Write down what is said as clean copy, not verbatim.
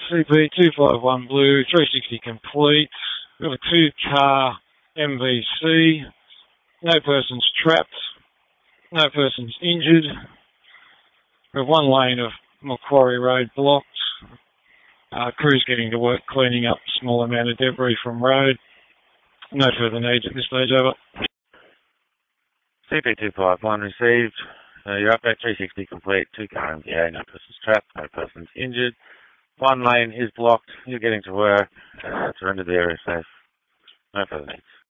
CP251 Blue, 360 complete. We've got a 2-car MVC. No persons trapped. No persons injured. We have 1 lane of Macquarie Road blocked. Crews getting to work cleaning up a small amount of debris from road. No further needs at this stage, over. CP251 received. Your update 360 complete. 2-car MVA. No persons trapped. No persons injured. 1 lane is blocked. You're getting to work. Surrender the area safe. No further needs.